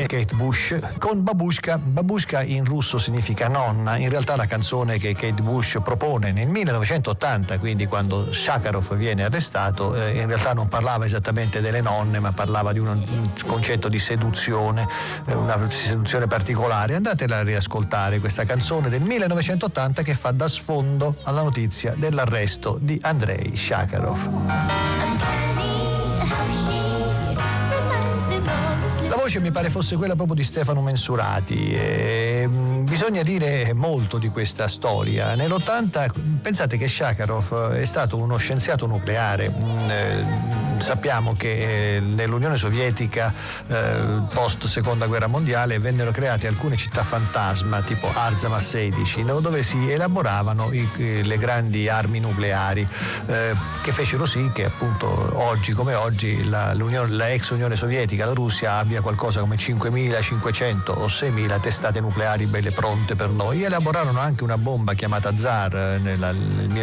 e Kate Bush con Babushka. Babushka in russo significa nonna. In realtà la canzone che Kate Bush propone nel 1980, quindi quando Shakarov viene arrestato, in realtà non parlava esattamente delle nonne, ma parlava di un concetto di seduzione, una seduzione particolare. Andatela a riascoltare questa canzone del 1980 che fa da sfondo alla notizia dell'arresto di Andrei Shakarov. La voce mi pare fosse quella proprio di Stefano Mensurati. Bisogna dire molto di questa storia. Nell'80, pensate che Shakarov è stato uno scienziato nucleare. Sappiamo che nell'Unione Sovietica post seconda guerra mondiale vennero create alcune città fantasma tipo Arzamas 16, dove si elaboravano le grandi armi nucleari, che fecero sì che appunto oggi come oggi la ex Unione Sovietica, la Russia, abbia qualcosa come 5.500 o 6.000 testate nucleari belle pronte per noi. Elaborarono anche una bomba chiamata Tsar nel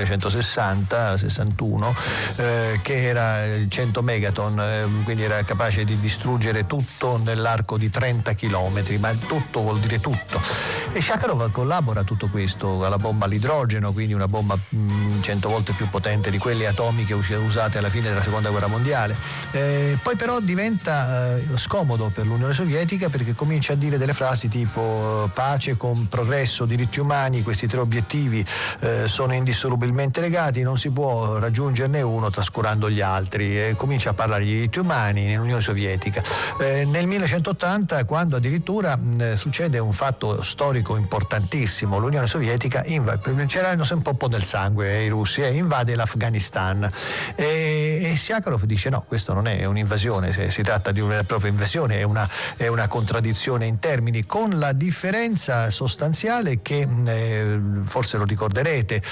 1960-61 che era 100 megaton, quindi era capace di distruggere tutto nell'arco di 30 chilometri, ma tutto vuol dire tutto. E Shakarov collabora a tutto questo, alla bomba all'idrogeno, quindi una bomba 100 volte più potente di quelle atomiche usate alla fine della seconda guerra mondiale. Poi però diventa scomodo per l'Unione Sovietica, perché comincia a dire delle frasi tipo pace con progresso, diritti umani, questi tre obiettivi sono indissolubilmente legati, non si può raggiungerne uno trascurando gli altri. Comincia a parlare di diritti umani nell'Unione Sovietica. Nel 1980, quando addirittura succede un fatto storico importantissimo, l'Unione Sovietica c'erano sempre un po' del sangue i russi, invade l'Afghanistan e Shakarov dice no, questo non è un'invasione, se si tratta di una propria invasione è una contraddizione in termini, con la differenza sostanziale che forse lo ricorderete,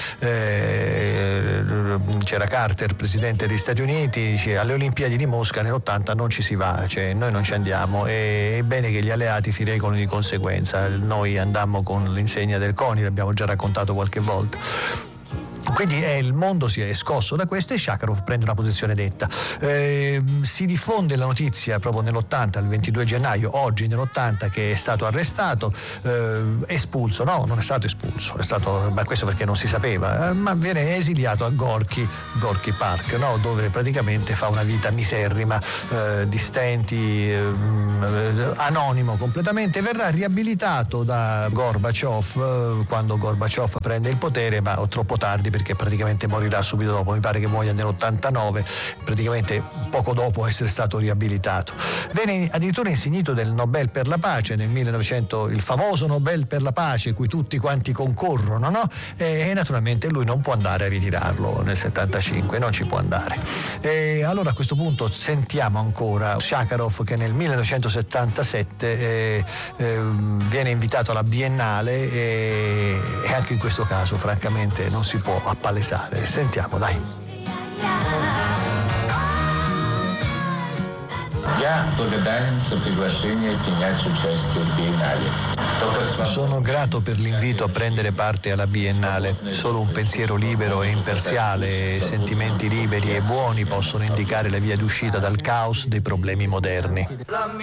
c'era Carter, presidente degli Stati Uniti, dice alle Olimpiadi di Mosca nell'80 non ci si va, cioè noi non ci andiamo, e è bene che gli alleati si regolino di conseguenza. Noi andammo con l'insegna del CONI, l'abbiamo già raccontato qualche volta. Quindi il mondo si è scosso da questo e Shakarov prende una posizione netta. Si diffonde la notizia proprio nell'80, il 22 gennaio, oggi nell'80, che è stato arrestato, espulso, no, non è stato espulso, ma questo perché non si sapeva, ma viene esiliato a Gorky Park, no, dove praticamente fa una vita miserrima, di stenti, anonimo completamente. Verrà riabilitato da Gorbaciov quando Gorbaciov prende il potere, ma troppo tardi, perché praticamente morirà subito dopo, mi pare che muoia nell'89, praticamente poco dopo essere stato riabilitato. Venne addirittura insignito del Nobel per la pace nel 1900, il famoso Nobel per la pace cui tutti quanti concorrono, no? E naturalmente lui non può andare a ritirarlo nel 75, non ci può andare. E allora a questo punto sentiamo ancora Shakarov che nel 1977 viene invitato alla Biennale e anche in questo caso francamente non si può appalesare. Sentiamo, dai. Sono grato per l'invito a prendere parte alla Biennale. Solo un pensiero libero e imparziale, sentimenti liberi e buoni possono indicare la via d'uscita dal caos dei problemi moderni.